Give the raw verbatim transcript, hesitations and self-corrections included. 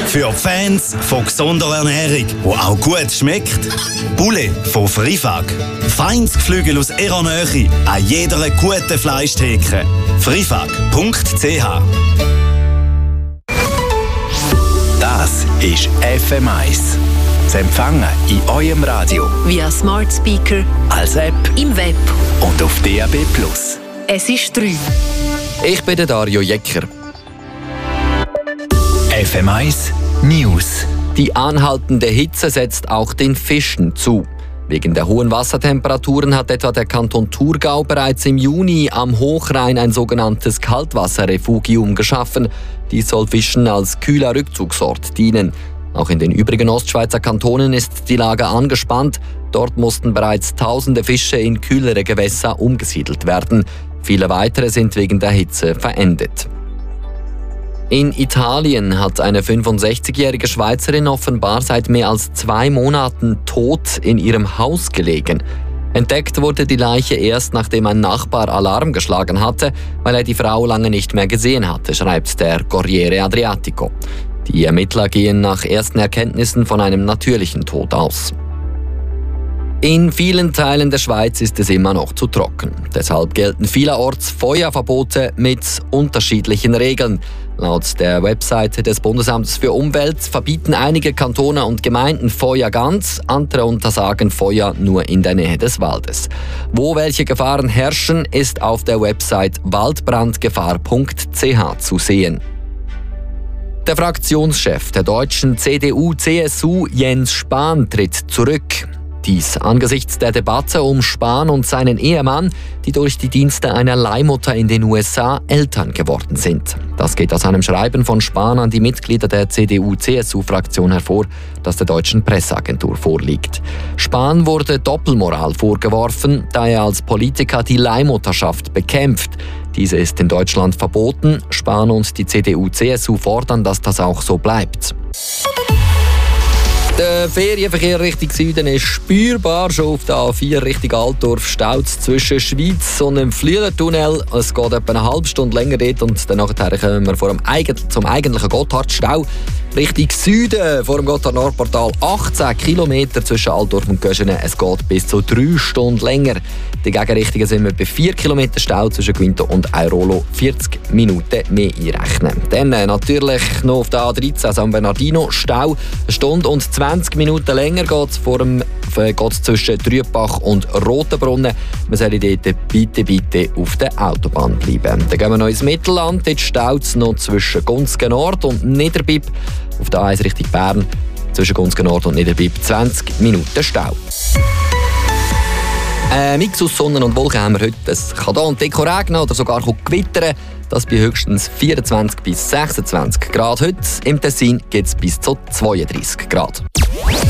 Für Fans von gesunder Ernährung, die auch gut schmeckt. Poulet von Frifag. Feines Geflügel aus ihrer Nähe an jeder guten Fleischtheke. frifag punkt c h. Das ist F M eins. Zu empfangen in eurem Radio. Via Smart Speaker. Als App. Im Web. Und auf D A B plus. Es ist drei. Ich bin der Dario Jecker. F M eins News. Die anhaltende Hitze setzt auch den Fischen zu. Wegen der hohen Wassertemperaturen hat etwa der Kanton Thurgau bereits im Juni am Hochrhein ein sogenanntes Kaltwasserrefugium geschaffen. Dies soll Fischen als kühler Rückzugsort dienen. Auch in den übrigen Ostschweizer Kantonen ist die Lage angespannt. Dort mussten bereits tausende Fische in kühlere Gewässer umgesiedelt werden. Viele weitere sind wegen der Hitze verendet. In Italien hat eine fünfundsechzigjährige Schweizerin offenbar seit mehr als zwei Monaten tot in ihrem Haus gelegen. Entdeckt wurde die Leiche erst, nachdem ein Nachbar Alarm geschlagen hatte, weil er die Frau lange nicht mehr gesehen hatte, schreibt der Corriere Adriatico. Die Ermittler gehen nach ersten Erkenntnissen von einem natürlichen Tod aus. In vielen Teilen der Schweiz ist es immer noch zu trocken. Deshalb gelten vielerorts Feuerverbote mit unterschiedlichen Regeln. Laut der Webseite des Bundesamtes für Umwelt verbieten einige Kantone und Gemeinden Feuer ganz, andere untersagen Feuer nur in der Nähe des Waldes. Wo welche Gefahren herrschen, ist auf der Website waldbrandgefahr punkt c h zu sehen. Der Fraktionschef der deutschen C D U C S U, Jens Spahn, tritt zurück. Dies angesichts der Debatte um Spahn und seinen Ehemann, die durch die Dienste einer Leihmutter in den U S A Eltern geworden sind. Das geht aus einem Schreiben von Spahn an die Mitglieder der C D U C S U-Fraktion hervor, das der deutschen Presseagentur vorliegt. Spahn wurde Doppelmoral vorgeworfen, da er als Politiker die Leihmutterschaft bekämpft. Diese ist in Deutschland verboten. Spahn und die C D U C S U fordern, dass das auch so bleibt. Der Ferienverkehr Richtung Süden ist spürbar. Schon auf der A vier Richtung Altdorf staut es zwischen Schweiz und dem Flüelertunnel. Es geht etwa eine halbe Stunde länger dort und dann kommen wir vor dem Eigen- zum eigentlichen Gotthardstau. Richtung Süden vor dem Gotthard-Nordportal achtzehn Kilometer zwischen Altdorf und Göschenen. Es geht bis zu drei Stunden länger. Die Gegenrichtungen sind wir bei vier Kilometer Stau zwischen Quinto und Airolo, vierzig Minuten mehr einrechnen. Dann äh, natürlich noch auf der A dreizehn San Bernardino Stau. Eine Stunde und zwanzig Minuten länger geht es vor dem äh, geht's zwischen Trübach und Rotenbrunnen. Wir sollen dort bitte, bitte auf der Autobahn bleiben. Dann gehen wir noch ins Mittelland. Dort staut es noch zwischen Gunzgen Nord und Niederbipp. Auf der A eins Richtung Bern zwischen Gunzgen Nord und Niederbipp zwanzig Minuten Stau. Ein Mix aus Sonne und Wolken haben wir heute. Es kann hier und dort regnen oder sogar gewittern. Das bei höchstens vierundzwanzig bis sechsundzwanzig Grad. Heute im Tessin geht es bis zu zweiunddreißig Grad.